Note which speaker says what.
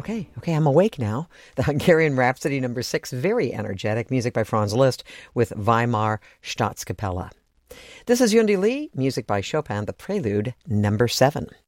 Speaker 1: Okay, I'm awake now. The Hungarian Rhapsody number 6, very energetic, music by Franz Liszt with Weimar Staatskapelle. This is Yundi Lee, music by Chopin, the Prelude number 7.